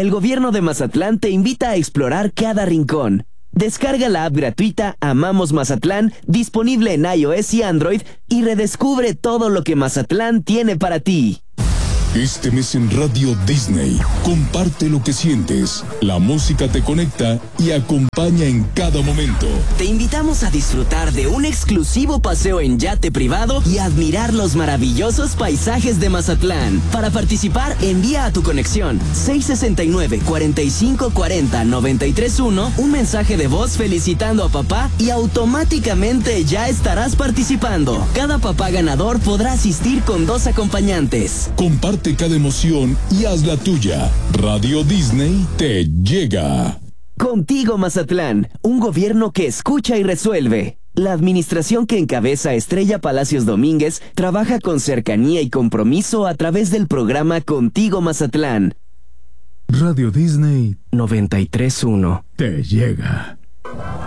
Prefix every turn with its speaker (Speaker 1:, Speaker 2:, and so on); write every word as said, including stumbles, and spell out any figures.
Speaker 1: el gobierno de Mazatlán te invita a explorar cada rincón. Descarga la app gratuita Amamos Mazatlán, disponible en iOS y Android, y redescubre todo lo que Mazatlán tiene para ti.
Speaker 2: Este mes en Radio Disney, comparte lo que sientes. La música te conecta y acompaña en cada momento.
Speaker 1: Te invitamos a disfrutar de un exclusivo paseo en yate privado y admirar los maravillosos paisajes de Mazatlán. Para participar, envía a tu conexión seis sesenta y nueve, cuarenta y cinco cuarenta, noventa y tres uno un mensaje de voz felicitando a papá y automáticamente ya estarás participando. Cada papá ganador podrá asistir con dos acompañantes.
Speaker 2: Comparte cada emoción y haz la tuya. Radio Disney te llega.
Speaker 1: Contigo, Mazatlán, un gobierno que escucha y resuelve. La administración que encabeza Estrella Palacios Domínguez trabaja con cercanía y compromiso a través del programa Contigo, Mazatlán.
Speaker 3: Radio Disney
Speaker 1: noventa y tres punto uno
Speaker 3: te llega.